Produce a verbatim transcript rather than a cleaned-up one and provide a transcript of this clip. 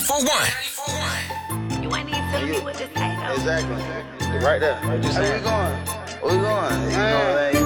ninety-four point one. You ain't even telling me what to say, though. Exactly. Right there. What you saying? Where we going? Where we going? You know what I mean?